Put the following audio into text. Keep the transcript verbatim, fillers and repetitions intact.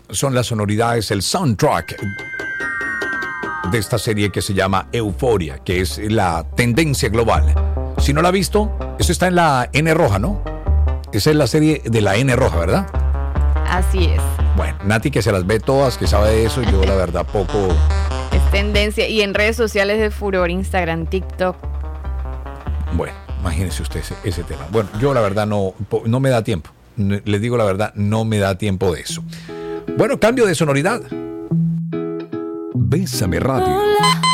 son las sonoridades, el soundtrack de esta serie que se llama Euphoria, que es la tendencia global. Si no la ha visto, eso está en la N roja, ¿no? Esa es la serie de la N roja, ¿verdad? Así es. Bueno, Nati que se las ve todas, que sabe de eso, yo la verdad poco... Es tendencia y en redes sociales de furor, Instagram, TikTok. Bueno, imagínese usted ese, ese tema. Bueno, yo la verdad no, no me da tiempo. Les digo la verdad, no me da tiempo de eso. Bueno, cambio de sonoridad. Bésame Radio.